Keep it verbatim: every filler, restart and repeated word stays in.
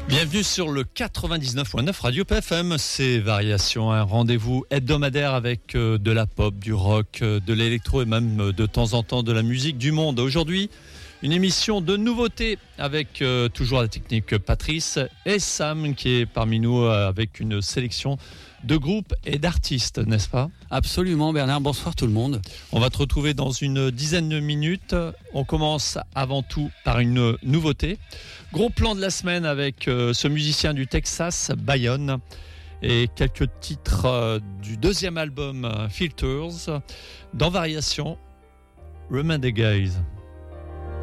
Bienvenue sur le quatre-vingt-dix-neuf virgule neuf Radio P F M, c'est Variations, un rendez-vous hebdomadaire avec euh, de la pop, du rock, euh, de l'électro et même euh, de temps en temps de la musique du monde. Aujourd'hui, une émission de nouveautés avec euh, toujours la technique Patrice et Sam qui est parmi nous euh, avec une sélection de groupes et d'artistes, n'est-ce pas ? Absolument Bernard, bonsoir tout le monde. On va te retrouver dans une dizaine de minutes. On commence avant tout par une nouveauté. Gros plan de la semaine avec euh, ce musicien du Texas, Bayonne, et quelques titres euh, du deuxième album euh, Filters. Dans Variations, Remember the Guys.